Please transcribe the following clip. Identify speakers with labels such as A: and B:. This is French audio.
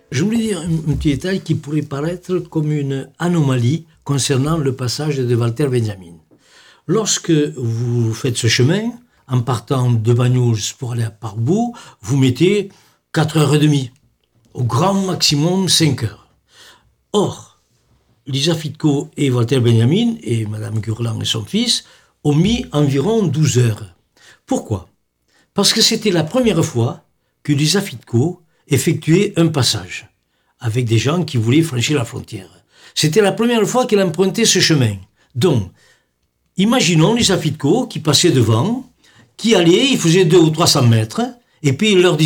A: Je voulais dire un petit détail qui pourrait paraître comme une anomalie concernant le passage de Walter Benjamin. Lorsque vous faites ce chemin, en partant de Banyuls pour aller à Parbourg, vous mettez 4h30, au grand maximum 5h. Or, Lisa Fitko et Walter Benjamin, et Madame Gurlan et son fils, ont mis environ 12 heures. Pourquoi ? Parce que c'était la première fois que Lisa Fitko effectuait un passage avec des gens qui voulaient franchir la frontière. C'était la première fois qu'elle empruntait ce chemin. Donc, imaginons Lisa Fitko qui passait devant, qui allait, il faisait 200 ou 300 mètres, et puis il leur disait